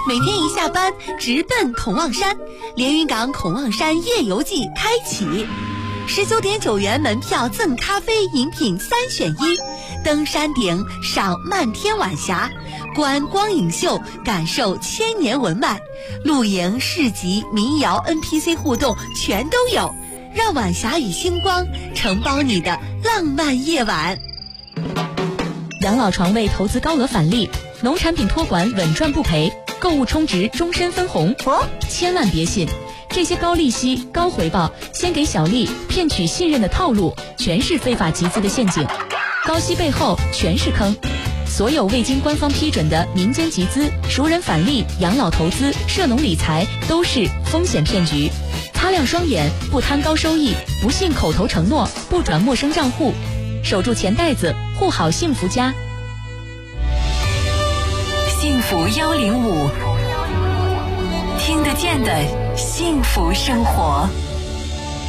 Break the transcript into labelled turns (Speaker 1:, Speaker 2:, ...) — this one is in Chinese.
Speaker 1: 每天一下班直奔孔望山，连云港孔望山夜游季开启，19.9元门票赠咖啡饮品3选1，登山顶赏漫天晚霞，观光影秀感受千年文脉，露营市集民谣 NPC 互动全都有，让晚霞与星光承包你的浪漫夜晚。
Speaker 2: 养老床位投资高额返利，农产品托管稳赚不赔，购物充值终身分红。千万别信，这些高利息、高回报、先给小利骗取信任的套路，全是非法集资的陷阱。高息背后全是坑。所有未经官方批准的民间集资、熟人返利、养老投资、涉农理财都是风险骗局。擦亮双眼，不贪高收益，不信口头承诺，不转陌生账户，守住钱袋子，护好幸福家。
Speaker 3: 幸福105，听得见的幸福生活。